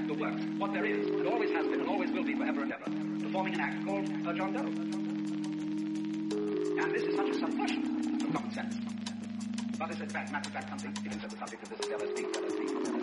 the work, what there is, and always has been, and always will be forever and ever, performing an act called John Doe. And this is such a subversion of common sense. But it's a fact, matter of fact, something, even said the subject of this is LSD.